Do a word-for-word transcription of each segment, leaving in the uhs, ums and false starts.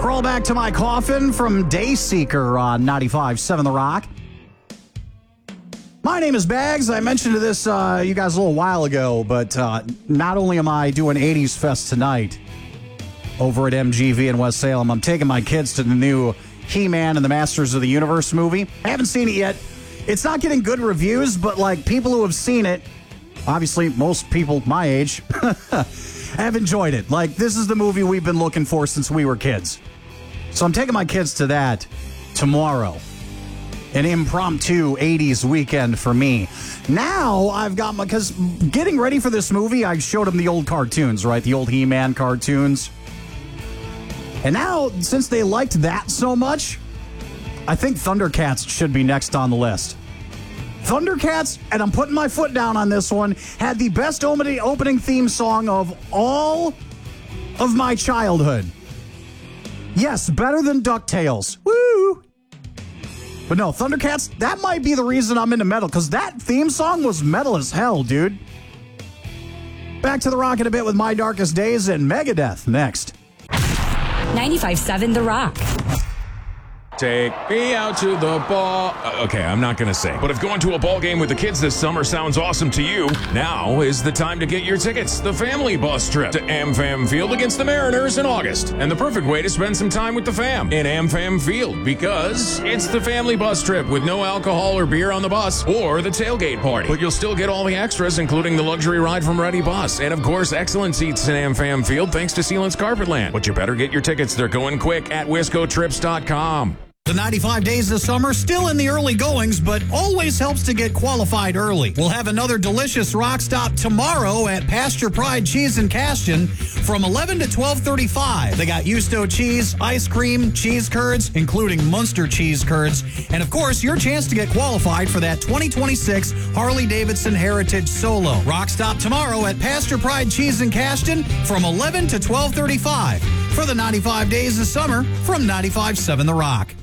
Crawl back to my coffin from Dayseeker on ninety-five point seven The Rock. My name is Bags. I mentioned this uh, you guys a little while ago, but uh, not only am I doing eighties Fest tonight over at M G V in West Salem, I'm taking my kids to the new He-Man and the Masters of the Universe movie. I haven't seen it yet. It's not getting good reviews, but like people who have seen it, obviously most people my age, have enjoyed it. Like, this is the movie we've been looking for since we were kids. So I'm taking my kids to that tomorrow. An impromptu eighties weekend for me. Now I've got my, because getting ready for this movie, I showed them the old cartoons, right? The old He-Man cartoons. And now, since they liked that so much, I think Thundercats should be next on the list. Thundercats, and I'm putting my foot down on this one, had the best opening theme song of all of my childhood. Yes, better than DuckTales. Woo! But no, Thundercats, that might be the reason I'm into metal, because that theme song was metal as hell, dude. Back to the rock in a bit with My Darkest Days and Megadeth next. ninety-five point seven The Rock. Take me out to the ball. Uh, okay, I'm not going to sing. But if going to a ball game with the kids this summer sounds awesome to you, now is the time to get your tickets. The family bus trip to AmFam Field against the Mariners in August. And the perfect way to spend some time with the fam in AmFam Field, because it's the family bus trip with no alcohol or beer on the bus or the tailgate party. But you'll still get all the extras, including the luxury ride from Ready Bus. And of course, excellent seats in AmFam Field thanks to Sealant's Carpetland. But you better get your tickets. They're going quick at wisco trips dot com. The ninety-five days of summer, still in the early goings, but always helps to get qualified early. We'll have another delicious rock stop tomorrow at Pasture Pride Cheese and Caston from eleven to twelve thirty-five. They got Yusto cheese, ice cream, cheese curds, including Munster cheese curds, and of course, your chance to get qualified for that twenty twenty-six Harley-Davidson Heritage Solo. Rock stop tomorrow at Pasture Pride Cheese and Caston from eleven to twelve thirty-five for the ninety-five days of summer from ninety-five point seven The Rock.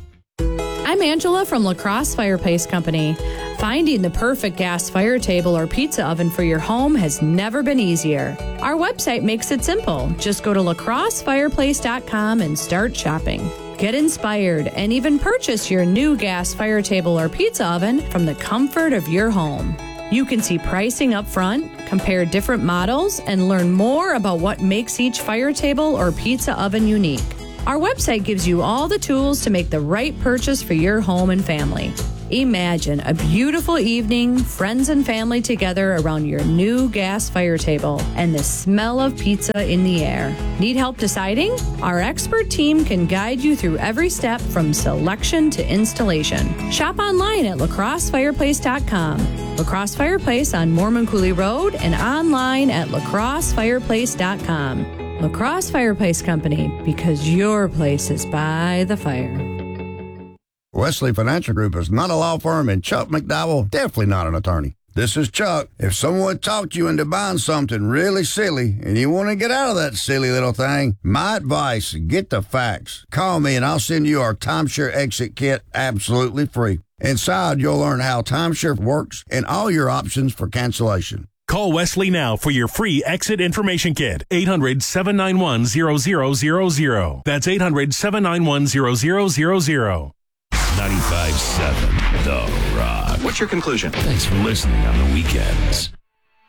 I'm Angela from La Crosse Fireplace Company. Finding the perfect gas fire table or pizza oven for your home has never been easier. Our website makes it simple. Just go to la crosse fireplace dot com and start shopping. Get inspired and even purchase your new gas fire table or pizza oven from the comfort of your home. You can see pricing up front, compare different models, and learn more about what makes each fire table or pizza oven unique. Our website gives you all the tools to make the right purchase for your home and family. Imagine a beautiful evening, friends and family together around your new gas fire table and the smell of pizza in the air. Need help deciding? Our expert team can guide you through every step from selection to installation. Shop online at la crosse fireplace dot com. La Crosse Fireplace on Mormon Cooley Road and online at la crosse fireplace dot com. La Crosse Fireplace Company, because your place is by the fire. Wesley Financial Group is not a law firm, and Chuck McDowell definitely not an attorney. This is Chuck. If someone talked you into buying something really silly and you want to get out of that silly little thing, my advice, get the facts. Call me and I'll send you our timeshare exit kit absolutely free. Inside, you'll learn how timeshare works and all your options for cancellation. Call Wesley now for your free exit information kit. eight hundred, seven nine one, zero zero zero zero. That's eight hundred, seven nine one, zero zero zero zero. ninety-five point seven The Rock. What's your conclusion? Thanks for listening on the weekends.